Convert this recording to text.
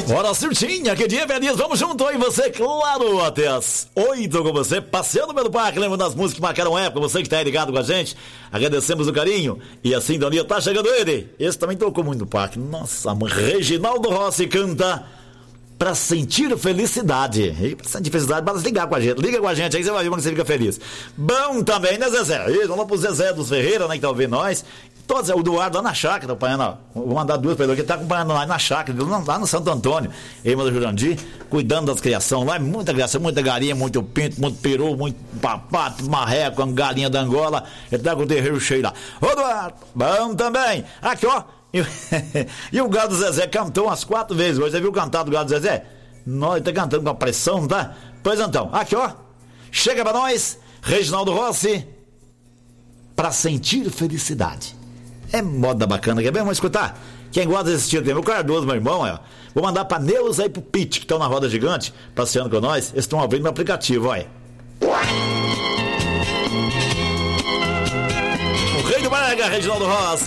Hora certinha, que dia feliz, vamos junto aí, você, claro, até as 8 com você, passeando pelo parque, lembra das músicas que marcaram época, você que tá aí ligado com a gente, agradecemos o carinho, e assim, Doninha, tá chegando ele, esse também tocou muito no parque, nossa, Reginaldo Rossi canta Pra Sentir Felicidade, e pra sentir felicidade, basta ligar com a gente, liga com a gente aí, você vai ver como você fica feliz. Bom também, né, Zezé? E vamos pro Zezé dos Ferreira, né, que tá ouvindo nós. Todos, o Eduardo lá na chácara, acompanhando, vou mandar duas pra ele, que tá acompanhando lá na chácara, lá no Santo Antônio, irmã do Jurandir, cuidando das criações lá, muita criação, muita galinha, muito pinto, muito peru, muito papato, marreco, galinha da Angola, ele tá com o terreiro cheio lá. Ô Eduardo, bom também, aqui ó, e o gado do Zezé cantou umas 4 vezes hoje, você viu cantar do gado do Zezé? Nós tá cantando com a pressão, tá? Pois então, aqui ó, chega pra nós, Reginaldo Rossi, Pra Sentir Felicidade. É moda bacana, quer ver? Vamos escutar? Quem gosta desse estilo tem o Cardoso, meu irmão, ó. Vou mandar pra Neuza e pro Pete, que estão na roda gigante, passeando com nós. Eles estão abrindo no aplicativo, olha. O rei do Braga, Reginaldo Rossi.